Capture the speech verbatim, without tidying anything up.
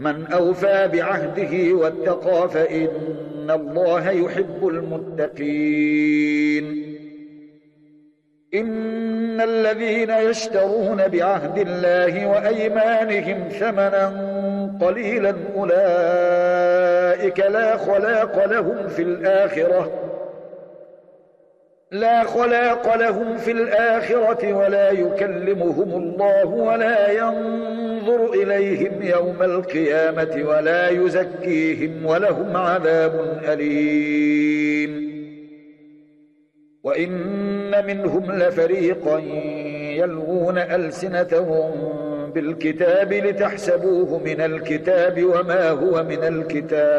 من أوفى بعهده واتقى فإن الله يحب المتقين. إن الذين يشترون بعهد الله وأيمانهم ثمنا قليلا أولئك لا خلاق لهم في الآخرة لا خلاق لهم في الآخرة ولا يكلمهم الله ولا ينظر إليهم يوم القيامة ولا يزكيهم ولهم عذاب أليم. وإن منهم لفريقا يلوون ألسنتهم بالكتاب لتحسبوه من الكتاب وما هو من الكتاب